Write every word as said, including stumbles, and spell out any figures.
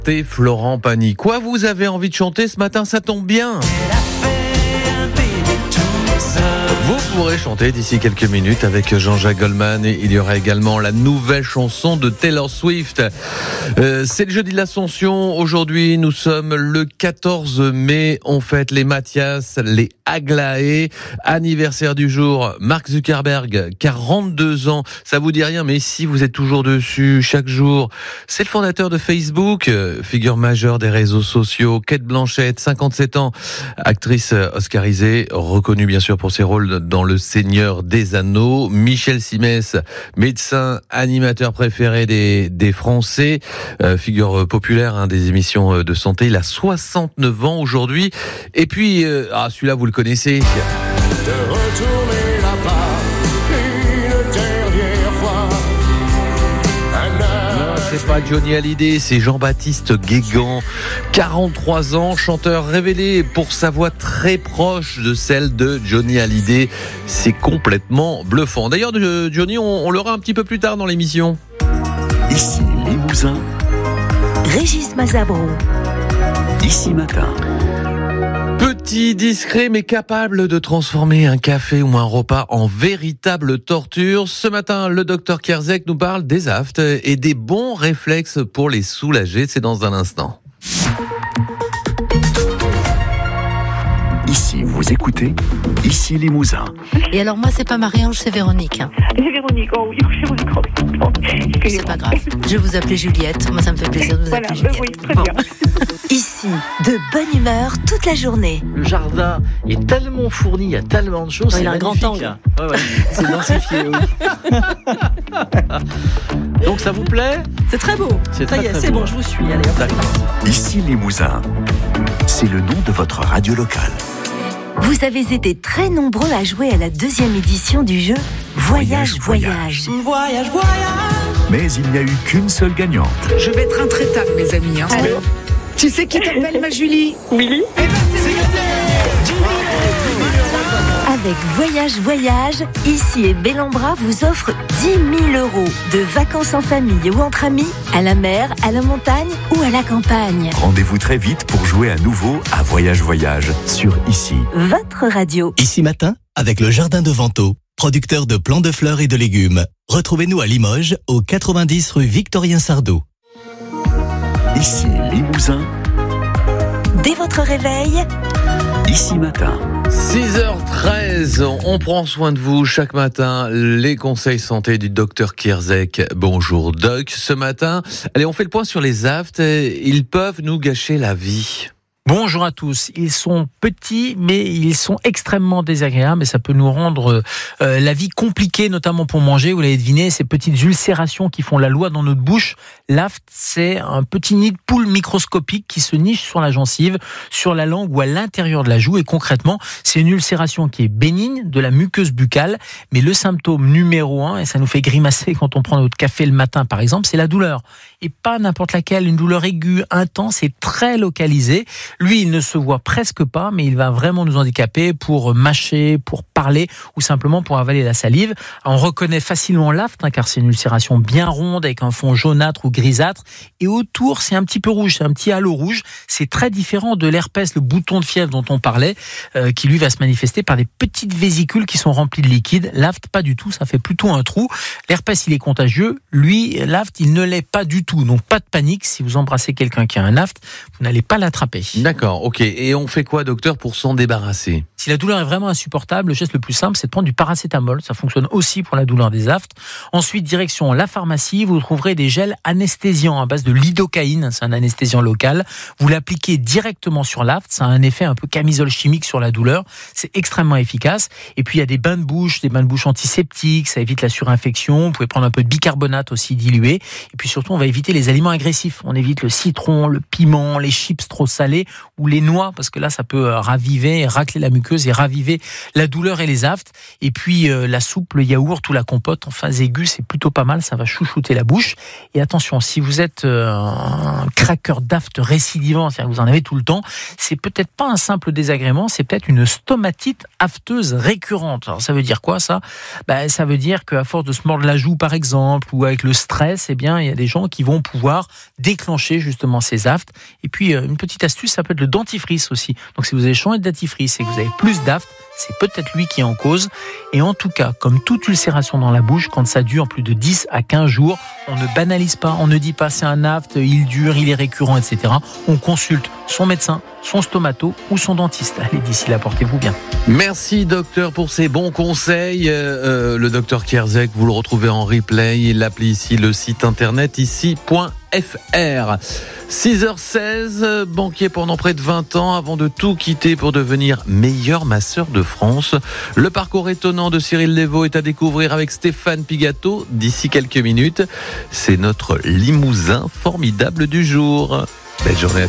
T'es Florent Pagny. Quoi vous avez envie de chanter ce matin? Ça tombe bien. Vous pourrez chanter d'ici quelques minutes avec Jean-Jacques Goldman et il y aura également la nouvelle chanson de Taylor Swift. Euh, c'est le jeudi de l'Ascension. Aujourd'hui, nous sommes le quatorze mai. On fête les Mathias, les Aglaé. Anniversaire du jour, Mark Zuckerberg, quarante-deux ans. Ça vous dit rien, mais si vous êtes toujours dessus chaque jour, c'est le fondateur de Facebook, figure majeure des réseaux sociaux. Cate Blanchett, cinquante-sept ans, actrice oscarisée, reconnue bien sûr pour ses rôles dans Le Seigneur des Anneaux. Michel Simès, médecin, animateur préféré des, des Français, euh, figure populaire hein, des émissions de santé. Il a soixante-neuf ans aujourd'hui. Et puis, euh, ah, celui-là, vous le connaissez. De retourner là-bas une dernière fois. Non, c'est pas Johnny Hallyday, c'est Jean-Baptiste Guégan, quarante-trois ans, chanteur révélé pour sa voix très proche de celle de Johnny Hallyday. C'est complètement bluffant. D'ailleurs, Johnny, on, on l'aura un petit peu plus tard dans l'émission. Ici Limousin, Régis Mazabro. Ici Matin. Petit, discret, mais capable de transformer un café ou un repas en véritable torture. Ce matin, le docteur Kierzek nous parle des aftes et des bons réflexes pour les soulager. C'est dans un instant. Ici, vous écoutez, ici Limousin. Et alors moi, c'est pas Marie-Ange, c'est Véronique. C'est Véronique, oh oui, Véronique, oh oui. C'est pas grave. Je vais vous appeler Juliette. Moi, ça me fait plaisir de vous voilà, appeler Juliette. Oui, très bon. bien. Ici, de bonne humeur toute la journée. Le jardin est tellement fourni, il y a tellement de choses. Ouais, c'est il a un grand magnifique. angle. Ouais, ouais, c'est densifié, oui. Donc ça vous plaît? C'est très beau. C'est ça très, y est, très c'est beau. bon, je vous suis. Allez, hop. D'accord. Ici Limousin. C'est le nom de votre radio locale. Vous avez été très nombreux à jouer à la deuxième édition du jeu Voyage, Voyage. Voyage, voyage. Mais il n'y a eu qu'une seule gagnante. Je vais être intraitable, mes amis. Hein. Allô ? Tu sais qui t'appelle, ma Julie? Willy ? Eh ben, c'est Avec Voyage, Voyage, Ici et Bellambra vous offre dix mille euros de vacances en famille ou entre amis, à la mer, à la montagne ou à la campagne. Rendez-vous très vite pour jouer à nouveau à Voyage Voyage sur Ici. Votre radio. Ici Matin, avec le Jardin de Vento, producteur de plants de fleurs et de légumes. Retrouvez-nous à Limoges, au quatre-vingt-dix rue Victorien Sardou. Ici Limousin, Dès votre réveil, Ici Matin. six heures treize, on prend soin de vous chaque matin. Les conseils santé du docteur Kierzek. Bonjour Doc. Ce matin, allez, on fait le point sur les aftes. Ils peuvent nous gâcher la vie. Bonjour à tous. Ils sont petits, mais ils sont extrêmement désagréables et ça peut nous rendre euh, la vie compliquée, notamment pour manger. Vous l'avez deviné, ces petites ulcérations qui font la loi dans notre bouche. L'aft, c'est un petit nid de poule microscopique qui se niche sur la gencive, sur la langue ou à l'intérieur de la joue. Et concrètement, c'est une ulcération qui est bénigne de la muqueuse buccale. Mais le symptôme numéro un, et ça nous fait grimacer quand on prend notre café le matin, par exemple, c'est la douleur. Et pas n'importe laquelle, une douleur aiguë, intense et très localisée. Lui, il ne se voit presque pas, mais il va vraiment nous handicaper pour mâcher, pour parler ou simplement pour avaler la salive. On reconnaît facilement l'aft, hein, car c'est une ulcération bien ronde avec un fond jaunâtre ou grisâtre. Et autour, c'est un petit peu rouge, c'est un petit halo rouge. C'est très différent de l'herpès, le bouton de fièvre dont on parlait, euh, qui lui va se manifester par des petites vésicules qui sont remplies de liquide. L'aft, pas du tout, ça fait plutôt un trou. L'herpès, il est contagieux. Lui, l'aft, il ne l'est pas du tout. Donc pas de panique, si vous embrassez quelqu'un qui a un aft, vous n'allez pas l'attraper. D'accord, ok. Et on fait quoi, docteur, pour s'en débarrasser? Si la douleur est vraiment insupportable, le geste le plus simple, c'est de prendre du paracétamol. Ça fonctionne aussi pour la douleur des aftes. Ensuite, direction la pharmacie, vous trouverez des gels anesthésiants à base de lidocaïne. C'est un anesthésiant local. Vous l'appliquez directement sur l'aft. Ça a un effet un peu camisole chimique sur la douleur. C'est extrêmement efficace. Et puis, il y a des bains de bouche, des bains de bouche antiseptiques. Ça évite la surinfection. Vous pouvez prendre un peu de bicarbonate aussi dilué. Et puis surtout, on va éviter les aliments agressifs. On évite le citron, le piment, les chips trop salés ou les noix, parce que là, ça peut raviver, racler la muqueuse et raviver la douleur et les aphtes. Et puis, euh, la soupe, le yaourt ou la compote en phase aiguë, c'est plutôt pas mal, ça va chouchouter la bouche. Et attention, si vous êtes euh, un craqueur d'aphtes récidivant, c'est-à-dire que vous en avez tout le temps, c'est peut-être pas un simple désagrément, c'est peut-être une stomatite afteuse récurrente. Alors, ça veut dire quoi, ça? Ben, ça veut dire qu'à force de se mordre la joue, par exemple, ou avec le stress, eh bien, il y a des gens qui vont pouvoir déclencher justement ces aphtes. Et puis, une petite astuce, ça peut être le dentifrice aussi. Donc, si vous avez changé de dentifrice et que vous avez plus d'aphtes, c'est peut-être lui qui est en cause. Et en tout cas, comme toute ulcération dans la bouche, quand ça dure plus de dix à quinze jours, on ne banalise pas, on ne dit pas c'est un aphte, il dure, il est récurrent, et cetera. On consulte son médecin, son stomato ou son dentiste. Allez, d'ici là, portez-vous bien. Merci docteur pour ces bons conseils. Euh, le docteur Kierzek, vous le retrouvez en replay. Il appelle ici le site internet ici point f r. six heures seize, banquier pendant près de vingt ans avant de tout quitter pour devenir meilleur masseur de France. Le parcours étonnant de Cyril Lévaux est à découvrir avec Stéphane Pigato d'ici quelques minutes. C'est notre Limousin formidable du jour. Belle journée à tous.